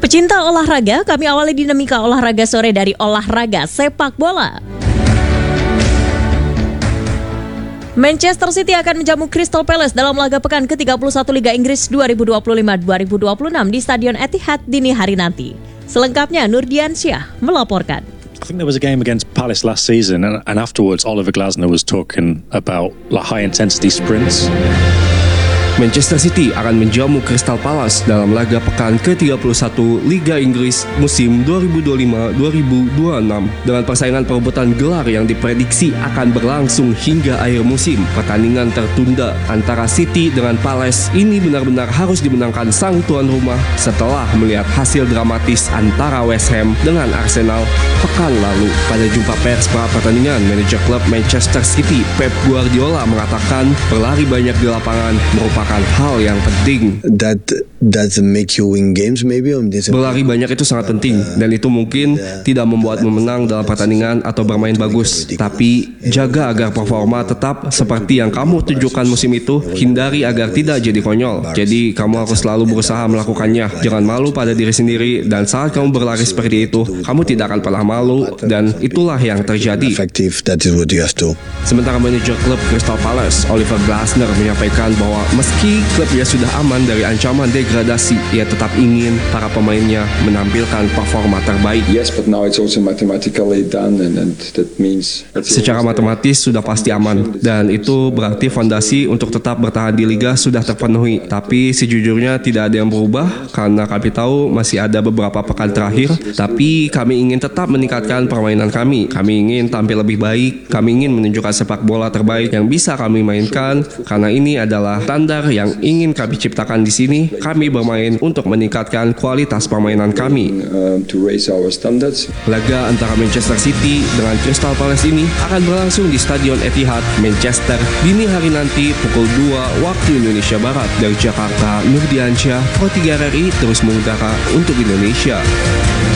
Pecinta olahraga, kami awali dinamika olahraga sore dari olahraga sepak bola. Manchester City akan menjamu Crystal Palace dalam laga pekan ke-31 Liga Inggris 2025-2026 di Stadion Etihad dini hari nanti. Selengkapnya Nurdiansyah melaporkan. I think there was a game against Palace last season and afterwards Oliver Glasner was talking about high intensity sprints. Manchester City akan menjamu Crystal Palace dalam laga pekan ke-31 Liga Inggris musim 2025-2026 dengan persaingan perebutan gelar yang diprediksi akan berlangsung hingga akhir musim. Pertandingan tertunda antara City dengan Palace ini benar-benar harus dimenangkan sang tuan rumah setelah melihat hasil dramatis antara West Ham dengan Arsenal pekan lalu. Pada jumpa pers pra pertandingan, manajer klub Manchester City Pep Guardiola mengatakan berlari banyak di lapangan merupakan hal yang penting. That make you win games maybe. Berlari banyak itu sangat penting dan itu mungkin tidak membuatmu menang dalam pertandingan atau bermain bagus, tapi jaga agar performa tetap seperti yang kamu tunjukkan musim itu. Hindari agar tidak jadi konyol. Jadi kamu harus selalu berusaha melakukannya. Jangan malu pada diri sendiri, dan saat kamu berlari seperti itu, kamu tidak akan pernah malu, dan itulah yang terjadi. Sementara manajer klub Crystal Palace Oliver Glasner menyampaikan bahwa meski klubnya sudah aman dari ancaman degradasi, ia tetap ingin para pemainnya menampilkan performa terbaik. Yes, but now it's also mathematically done, and that means secara matematis sudah pasti aman, dan itu berarti fondasi untuk tetap bertahan di liga sudah terpenuhi. Tapi sejujurnya tidak ada yang berubah karena kami tahu masih ada beberapa pekan terakhir, tapi kami ingin tetap meningkatkan permainan kami. Kami ingin tampil lebih baik, kami ingin menunjukkan sepak bola terbaik yang bisa kami mainkan, karena ini adalah standar yang ingin kami ciptakan di sini. Kami bermain untuk meningkatkan kualitas permainan kami. Laga antara Manchester City dengan Crystal Palace ini akan berlangsung di Stadion Etihad, Manchester dini hari nanti pukul 2 waktu Indonesia Barat. Dari Jakarta, Nurdiansyah, Pro 3 RRI terus mengudara untuk Indonesia.